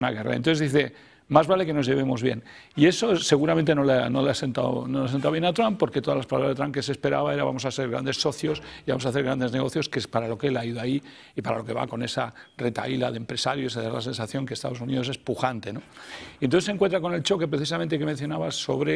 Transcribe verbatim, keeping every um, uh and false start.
una guerra. Entonces dice, más vale que nos llevemos bien. Y eso seguramente no le, no le, ha, sentado, no le ha sentado bien a Trump, porque todas las palabras de Trump que se esperaba era vamos a ser grandes socios y vamos a hacer grandes negocios, que es para lo que él ha ido ahí y para lo que va con esa retahíla de empresarios, de dar la sensación que Estados Unidos es pujante, ¿no? Y entonces se encuentra con el choque precisamente que mencionabas sobre